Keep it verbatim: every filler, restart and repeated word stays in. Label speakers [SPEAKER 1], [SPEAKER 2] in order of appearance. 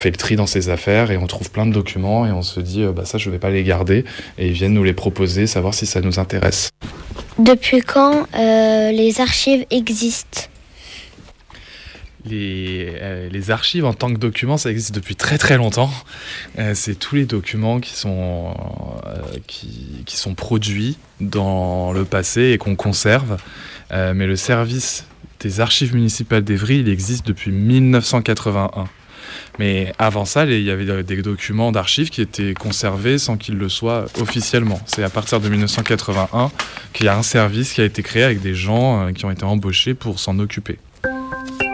[SPEAKER 1] fait le tri dans ses affaires et on trouve plein de documents et on se dit euh, bah ça je vais pas les garder et ils viennent nous les proposer, savoir si ça nous intéresse.
[SPEAKER 2] Depuis quand euh, les archives existent ?
[SPEAKER 1] Les, euh, les archives en tant que documents, ça existe depuis très très longtemps. Euh, c'est tous les documents qui sont, euh, qui, qui sont produits dans le passé et qu'on conserve. Euh, mais le service des archives municipales d'Évry, il existe depuis dix-neuf cent quatre-vingt-un. Mais avant ça, il y avait des documents d'archives qui étaient conservés sans qu'ils le soient officiellement. C'est à partir de dix-neuf cent quatre-vingt-un qu'il y a un service qui a été créé avec des gens qui ont été embauchés pour s'en occuper.